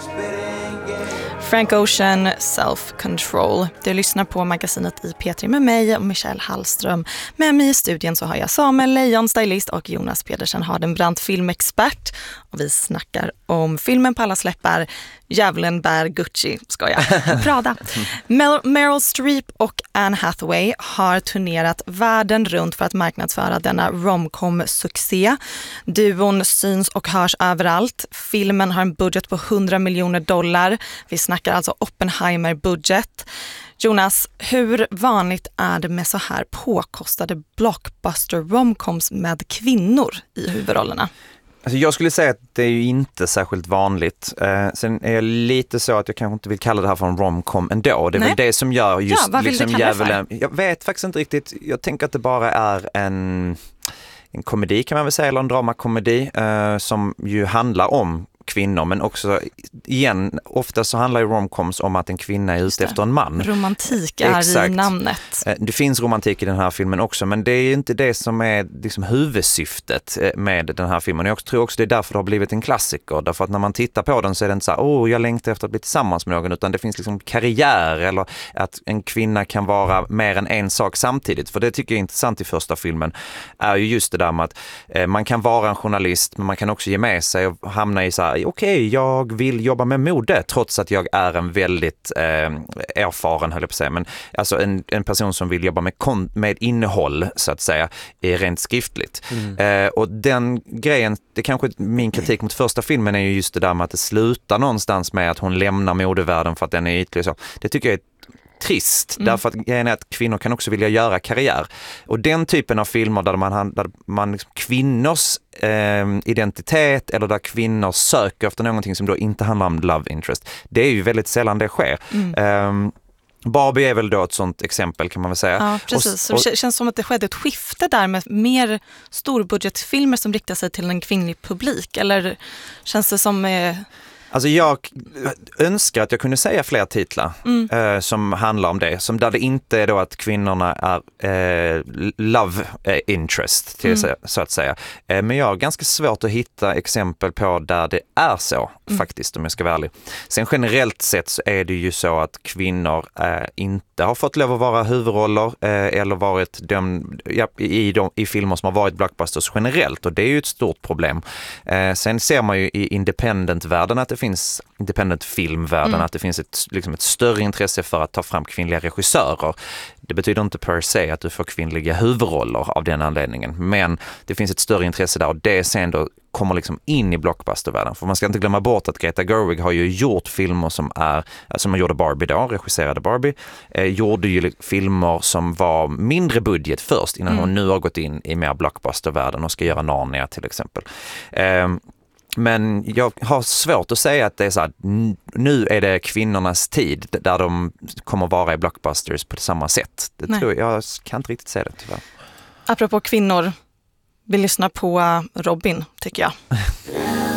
Frank Ocean, Self-Control. Du lyssnar på magasinet i P3 med mig och Michelle Hallström. Med mig i studion så har jag Samuel Lejon, stylist, och Jonas Pedersen, Hardenbrandt, filmexpert. Och vi snackar om filmen på alla släppar, Djävulen bär Gucci, ska jag Prada. Meryl Streep och Anne Hathaway har turnerat världen runt för att marknadsföra denna romcom-succé. Duon syns och hörs överallt. Filmen har en budget på $100 miljoner. Vi snackar alltså Oppenheimer-budget. Jonas, hur vanligt är det med så här påkostade blockbuster romcoms med kvinnor i huvudrollerna? Alltså jag skulle säga att det är ju inte särskilt vanligt. Sen är jag lite så att jag kanske inte vill kalla det här för en romcom ändå. Det är väl det som gör just liksom Djävulen. Jag vet faktiskt inte riktigt. Jag tänker att det bara är en komedi, kan man väl säga, eller en dramakomedi som ju handlar om kvinnor, men också igen, ofta så handlar ju romcoms om att en kvinna är ute efter en man. Romantik är i namnet. Det finns romantik i den här filmen också, men det är inte det som är liksom huvudsyftet med den här filmen. Jag tror också det är därför det har blivit en klassiker, därför att när man tittar på den så är det inte så här, jag längtar efter att bli tillsammans med någon, utan det finns liksom karriär, eller att en kvinna kan vara mer än en sak samtidigt. För det tycker jag är intressant i första filmen, är ju just det där med att man kan vara en journalist, men man kan också ge med sig och hamna i så här, okej, jag vill jobba med mode trots att jag är en väldigt erfaren, höll jag på att säga, men alltså en person som vill jobba med innehåll, så att säga, är rent skriftligt. Och den grejen, det kanske min kritik mot första filmen är ju just det där med att det slutar någonstans med att hon lämnar modevärlden för att den är ytlig. Så det tycker jag är trist, därför att grejen är att kvinnor kan också vilja göra karriär. Och den typen av filmer där man liksom, kvinnors identitet, eller där kvinnor söker efter någonting som då inte handlar om love interest, det är ju väldigt sällan det sker. Barbie är väl då ett sånt exempel, kan man väl säga. Ja, precis. Så det känns som att det skedde ett skifte där med mer storbudgetfilmer som riktar sig till en kvinnlig publik, eller känns det som... Alltså jag önskar att jag kunde säga fler titlar som handlar om det. Som där det inte är då att kvinnorna är love interest, så att säga. Men jag har ganska svårt att hitta exempel på där det är så, faktiskt, om jag ska vara ärlig. Sen generellt sett så är det ju så att kvinnor inte har fått lov att vara huvudroller eller varit i filmer som har varit blockbusters generellt. Och det är ju ett stort problem. Sen ser man ju i independent-världen att det finns independent filmvärlden, att det finns ett större intresse för att ta fram kvinnliga regissörer. Det betyder inte per se att du får kvinnliga huvudroller av den anledningen, men det finns ett större intresse där, och det sen då kommer liksom in i blockbustervärlden. För man ska inte glömma bort att Greta Gerwig har ju gjort filmer som man gjorde Barbie då, regisserade Barbie, gjorde ju filmer som var mindre budget först, innan hon nu har gått in i mer blockbustervärlden och ska göra Narnia till exempel. Men jag har svårt att säga att det är så här, nu är det kvinnornas tid där de kommer vara i blockbusters på samma sätt. Jag kan inte riktigt säga det, tyvärr. Apropå kvinnor, vi lyssnar på Robin, tycker jag.